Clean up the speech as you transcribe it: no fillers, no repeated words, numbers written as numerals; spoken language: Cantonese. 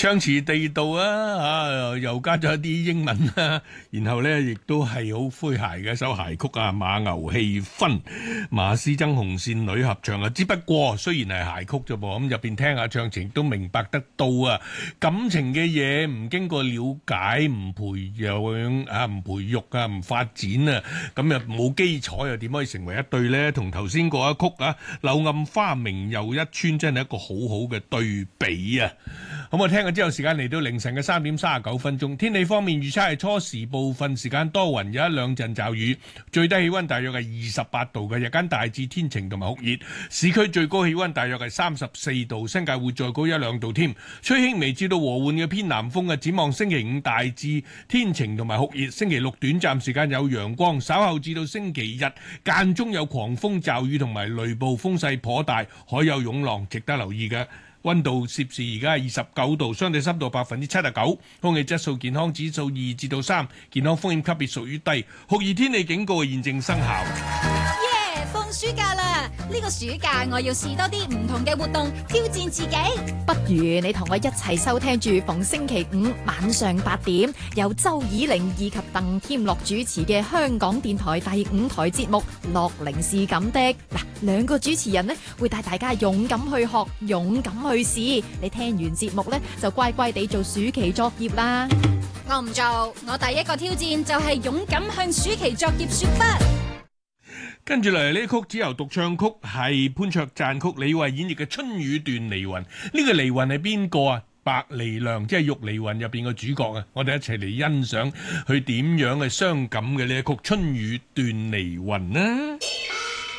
唱詞地道又加咗一啲英文啦，然後咧亦都係好詼諧嘅一首諧曲啊，馬牛氣氛，馬師曾紅線女合唱啊。只不過雖然係諧曲啫噃，咁入邊聽下唱情都明白得到啊，感情嘅嘢唔經過了解，唔培養啊，唔培育啊，唔發展啊，咁又冇基礎，又點可以成為一對呢？同頭先嗰一曲啊，柳暗花明又一村，真係一個好好嘅對比啊！咁我聽咗之後，時間嚟到凌晨嘅3:39。天氣方面預測係初時部分時間多雲，有一兩陣驟雨，最低氣溫大約係28度嘅，日間大致天晴同埋酷熱，市區最高氣溫大約係34度，新界會再高一兩度添。吹輕微至到和緩嘅偏南風啊，展望星期五大致天晴同埋酷熱，星期六短暫時間有陽光，稍後至到星期日間中有狂風驟雨同埋雷暴，風勢頗大，海有湧浪，值得留意嘅。溫度攝氏而家係29度，相對濕度79%，空氣質素健康指數2至3，健康風險級別屬於低，酷熱天氣警告現正生效。 放暑假啦！呢個暑假我要試多啲唔同嘅活動，挑戰自己。 不如你同我一齊收聽住逢星期五晚上8點，由周以玲以及鄧添樂主持嘅香港電台第5台節目《樂齡是咁的》。兩個主持人呢會帶大家勇敢去學，勇敢去試。你聽完節目呢，就乖乖地做暑期作業啦。 我唔做，我第一個挑戰就係勇敢向暑期作業說不。 跟住嚟呢曲只由獨唱曲係潘卓讚曲，李慧演繹嘅《春雨斷離魂》。呢個離魂係邊個啊？白離亮，即係玉離魂入邊個主角啊！我哋一齊嚟欣賞佢點樣嘅傷感嘅呢一曲《春雨斷離魂》啦。